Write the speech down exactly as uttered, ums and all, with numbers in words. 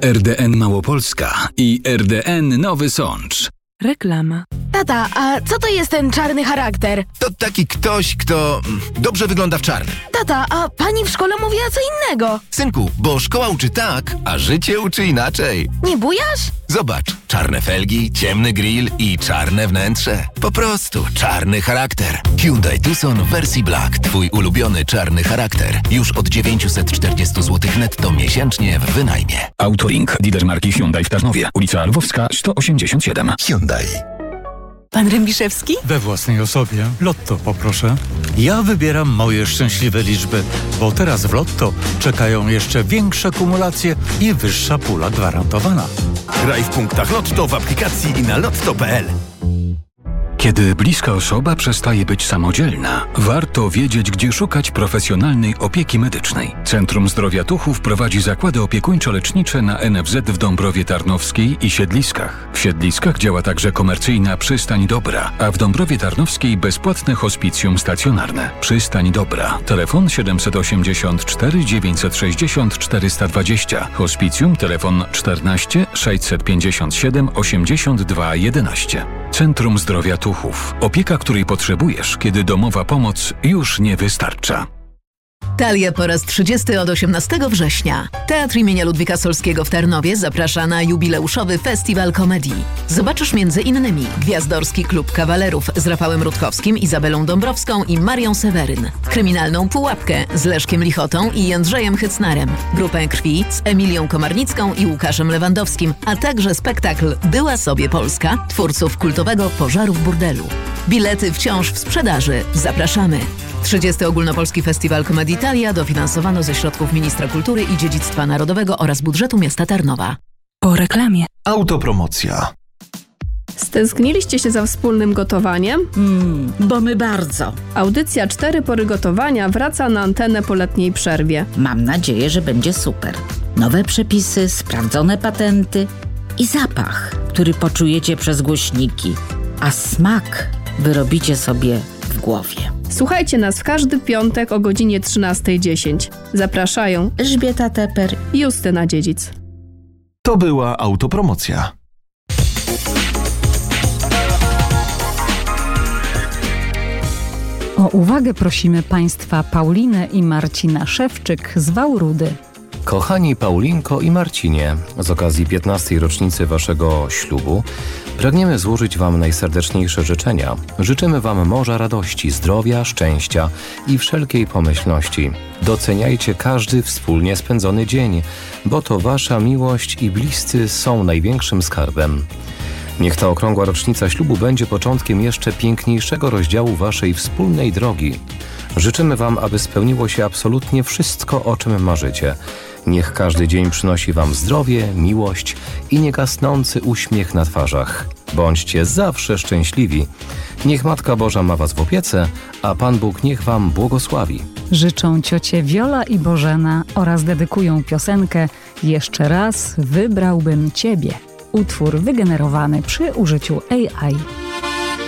R D N Małopolska i R D N Nowy Sącz. Reklama. Tata, a co to jest ten czarny charakter? To taki ktoś, kto dobrze wygląda w czarnym. Tata, a pani w szkole mówiła co innego. Synku, bo szkoła uczy tak, a życie uczy inaczej. Nie bujasz? Zobacz, czarne felgi, ciemny grill i czarne wnętrze. Po prostu czarny charakter. Hyundai Tucson w wersji Black. Twój ulubiony czarny charakter. Już od dziewięćset czterdzieści złotych netto miesięcznie w wynajmie. Autolink, lider marki Hyundai w Tarnowie. Ulica Lwowska sto osiemdziesiąt siedem. Hyundai. Pan Rębiszewski? We własnej osobie. Lotto poproszę. Ja wybieram moje szczęśliwe liczby, bo teraz w Lotto czekają jeszcze większe kumulacje i wyższa pula gwarantowana. Graj w punktach Lotto w aplikacji i na lotto kropka p l. Kiedy bliska osoba przestaje być samodzielna, warto wiedzieć, gdzie szukać profesjonalnej opieki medycznej. Centrum Zdrowia Tuchów prowadzi zakłady opiekuńczo-lecznicze na N F Z w Dąbrowie Tarnowskiej i Siedliskach. W Siedliskach działa także komercyjna Przystań Dobra, a w Dąbrowie Tarnowskiej bezpłatne hospicjum stacjonarne. Przystań Dobra. Telefon siedem osiem cztery dziewięć sześć zero cztery dwa zero. Hospicjum telefon czternaście sześćset pięćdziesiąt siedem osiemdziesiąt dwa jedenaście. Centrum Zdrowia Tuchów. Opieka, której potrzebujesz, kiedy domowa pomoc już nie wystarcza. Thalia po raz trzydziesty od osiemnastego września. Teatr imienia Ludwika Solskiego w Tarnowie zaprasza na jubileuszowy festiwal komedii. Zobaczysz między innymi Gwiazdorski Klub Kawalerów z Rafałem Rutkowskim, Izabelą Dąbrowską i Marią Seweryn. Kryminalną Pułapkę z Leszkiem Lichotą i Jędrzejem Hycnarem. Grupę Krwi z Emilią Komarnicką i Łukaszem Lewandowskim, a także spektakl Była sobie Polska twórców kultowego Pożaru w burdelu. Bilety wciąż w sprzedaży. Zapraszamy. trzydziesty Ogólnopolski Festiwal Komedii Thalia dofinansowano ze środków Ministra Kultury i Dziedzictwa Narodowego oraz budżetu miasta Tarnowa. Po reklamie. Autopromocja. Stęskniliście się za wspólnym gotowaniem? Mm, bo my bardzo. Audycja Cztery Pory Gotowania wraca na antenę po letniej przerwie. Mam nadzieję, że będzie super. Nowe przepisy, sprawdzone patenty i zapach, który poczujecie przez głośniki. A smak wyrobicie sobie w głowie. Słuchajcie nas w każdy piątek o godzinie trzynasta dziesięć. Zapraszają Elżbieta Teper i Justyna Dziedzic. To była autopromocja. O uwagę prosimy Państwa Paulinę i Marcina Szewczyk z Wałrudy. Kochani Paulinko i Marcinie, z okazji piętnastej rocznicy Waszego ślubu pragniemy złożyć Wam najserdeczniejsze życzenia. Życzymy Wam morza radości, zdrowia, szczęścia i wszelkiej pomyślności. Doceniajcie każdy wspólnie spędzony dzień, bo to Wasza miłość i bliscy są największym skarbem. Niech ta okrągła rocznica ślubu będzie początkiem jeszcze piękniejszego rozdziału Waszej wspólnej drogi. Życzymy Wam, aby spełniło się absolutnie wszystko, o czym marzycie. Niech każdy dzień przynosi Wam zdrowie, miłość i niegasnący uśmiech na twarzach. Bądźcie zawsze szczęśliwi. Niech Matka Boża ma Was w opiece, a Pan Bóg niech Wam błogosławi. Życzą ciocie Wiola i Bożena oraz dedykują piosenkę Jeszcze raz wybrałbym Ciebie. Utwór wygenerowany przy użyciu A I.